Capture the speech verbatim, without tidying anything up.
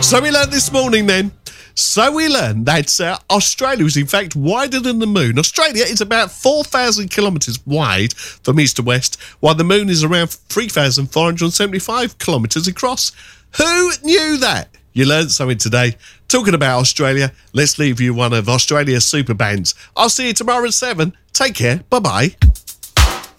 So we learned this morning then. So we learned that uh, Australia is in fact wider than the moon. Australia is about four thousand kilometres wide from east to west, while the moon is around three thousand four hundred seventy-five kilometres across. Who knew that? You learned something today. Talking about Australia, let's leave you one of Australia's super bands. I'll see you tomorrow at seven. Take care. Bye-bye.